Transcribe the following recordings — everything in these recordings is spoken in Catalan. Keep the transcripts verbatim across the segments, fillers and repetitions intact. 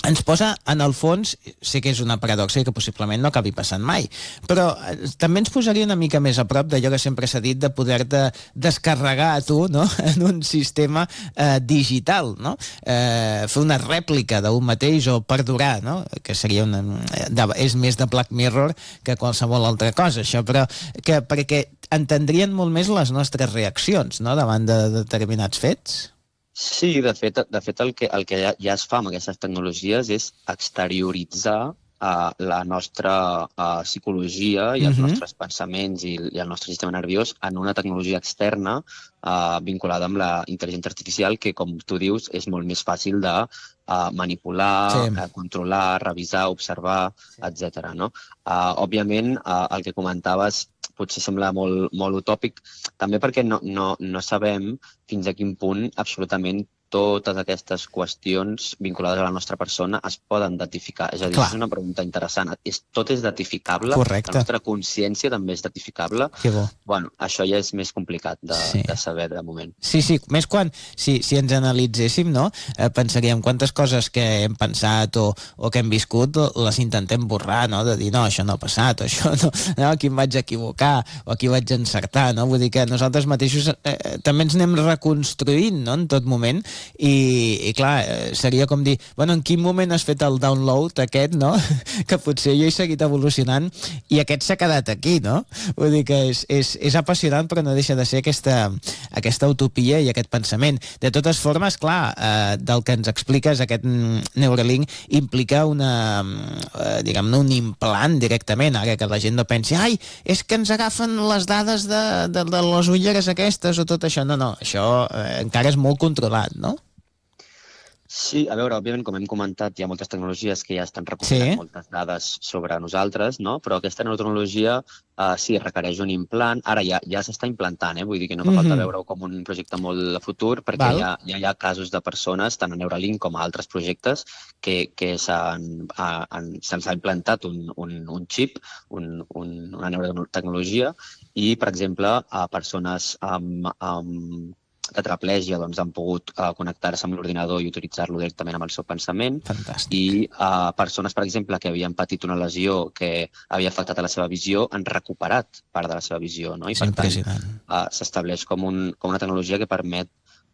ens posa, en el fons, sé que és una paradoxa i que possiblement no acabi passant mai, però eh, també ens posaria una mica més a prop d'allò que sempre s'ha dit de poder-te descarregar a tu, no?, en un sistema eh, digital, no? Eh, fer una rèplica d'un mateix o perdurar, no?, que seria una, de, és més de Black Mirror que qualsevol altra cosa, això, però que, perquè entendrien molt més les nostres reaccions, no?, davant de determinats fets. Sí, de fet, de fet el que, el que ja, ja es fa amb aquestes tecnologies és exterioritzar uh, la nostra uh, psicologia i els uh-huh. nostres pensaments i, i el nostre sistema nerviós en una tecnologia externa uh, vinculada amb la intel·ligència artificial que, com tu dius, és molt més fàcil de uh, manipular, sí. uh, controlar, revisar, observar, sí. etcètera. No? Uh, òbviament, uh, el que comentaves potser sembla molt, molt utòpic, també perquè no, no, no sabem fins a quin punt absolutament totes aquestes qüestions vinculades a la nostra persona es poden datificar. És a dir, Clar. és una pregunta interessant. És, tot és datificable? Correcte. La nostra consciència també és datificable? Que bo. Bueno, això ja és més complicat de, sí. de saber de moment. Sí, sí, més quan, si, si ens analitzéssim, no? Eh, pensaríem quantes coses que hem pensat o, o que hem viscut les intentem borrar, no? De dir, no, això no ha passat, o això no, no, aquí em vaig equivocar, o aquí vaig encertar, no? Vull dir que nosaltres mateixos eh, també ens anem reconstruint, no?, en tot moment. I, i clar, seria com dir, bueno, en quin moment has fet el download aquest, no?, que potser jo he seguit evolucionant i aquest s'ha quedat aquí, no? Vull dir que és, és, és apassionant, però no deixa de ser aquesta, aquesta utopia i aquest pensament. De totes formes, clar, eh, del que ens expliques, aquest Neuralink implica una, eh, diguem-ne, un implant directament, ara que la gent no pensi, ai, és que ens agafen les dades de, de, de les ulleres aquestes o tot això. No, no, això eh, encara és molt controlat, no? Sí, a veure, òbviament, com hem comentat, hi ha moltes tecnologies que ja estan recopilant sí. moltes dades sobre nosaltres, no? Però aquesta tecnologia uh, sí, requereix un implant. Ara ja, ja s'està implantant, eh? Vull dir que no fa falta mm-hmm. veure-ho com un projecte molt a futur, perquè ja, ja hi ha casos de persones, tant a Neuralink com a altres projectes, que, que s'han, uh, se'ls ha implantat un, un, un xip, un, un, una neurotecnologia, i, per exemple, a persones amb... amb tetraplegia doncs, han pogut uh, connectar-se amb l'ordinador i utilitzar-lo directament amb el seu pensament. Fantàstic. I uh, persones, per exemple, que havien patit una lesió que havia afectat a la seva visió, han recuperat part de la seva visió. No? I, és per impressionant. tant, uh, s'estableix com, un, com una tecnologia que permet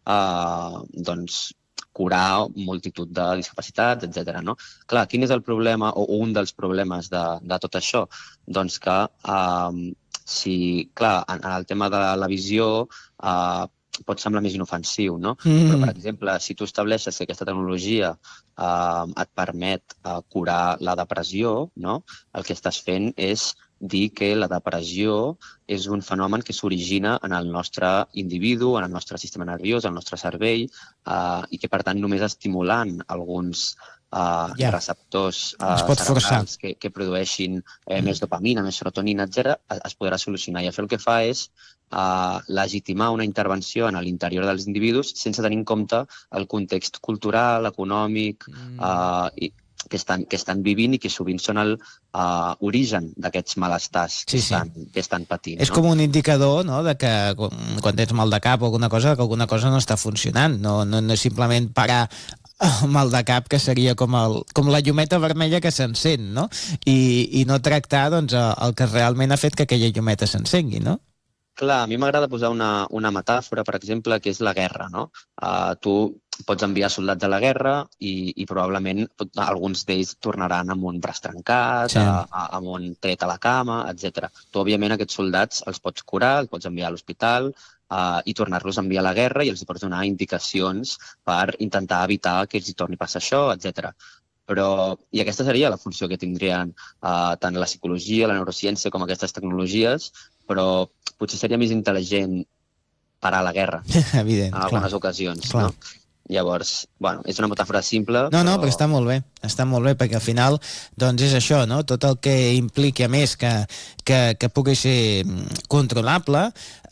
uh, doncs, curar multitud de discapacitats, etcètera. No? Clar, quin és el problema, o un dels problemes de, de tot això? Doncs que, uh, si, clar, en, en el tema de la visió, uh, pot semblar més inofensiu, no? Mm. Però, per exemple, si tu estableixes que aquesta tecnologia eh, et permet eh, curar la depressió, no? El que estàs fent és dir que la depressió és un fenomen que s'origina en el nostre individu, en el nostre sistema nerviós, en el nostre cervell, eh, i que, per tant, només estimulant alguns Uh, yeah. receptors uh, cerebrals que, que produeixin eh, mm. més dopamina, més serotonina, etcètera, es, es podrà solucionar. I això el que fa és uh, legitimar una intervenció en l'interior dels individus sense tenir en compte el context cultural, econòmic, mm. uh, i, que, estan, que estan vivint i que sovint són el uh, origen d'aquests malestars que, sí, estan, sí. que estan patint. És no? com un indicador, no?, de que quan tens mal de cap o alguna cosa, que alguna cosa no està funcionant. No, no, no és simplement parar el mal de cap, que seria com, el, com la llumeta vermella que s'encén, no? I, i no tractar doncs, el que realment ha fet que aquella llumeta s'encengui, no? Clar, a mi m'agrada posar una, una metàfora, per exemple, que és la guerra, no? Uh, tu pots enviar soldats a la guerra i, i probablement alguns d'ells tornaran amb un braç trencat, sí. a, a, amb un tret a la cama, etcètera. Tu, òbviament, aquests soldats els pots curar, els pots enviar a l'hospital, Uh, i tornar-los a enviar a la guerra i els pots donar indicacions per intentar evitar que els hi torni a passar això, etcètera. Però, i aquesta seria la funció que tindrien uh, tant la psicologia, la neurociència com aquestes tecnologies, però potser seria més intel·ligent parar la guerra Evident, en algunes clar. ocasions. Clar. No? Llavors, bueno, és una metàfora simple. No, però... no, però està molt bé, està molt bé, perquè al final, doncs és això, no? Tot el que implica més que, que, que pugui ser controlable,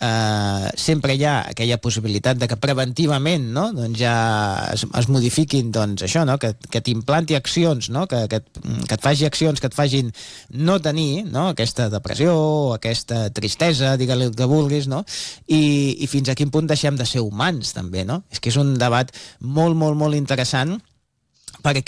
eh, sempre hi ha aquella possibilitat de que preventivament, no?, doncs ja es, es modifiquin, doncs això, no?, que, que t'implanti accions, no?, que, que, et, que et faci accions que et facin no tenir, no?, aquesta depressió, aquesta tristesa, digue-li el que vulguis, no?, i, i fins a quin punt deixem de ser humans, també, no? És que és un debat molt, molt, molt interessant, perquè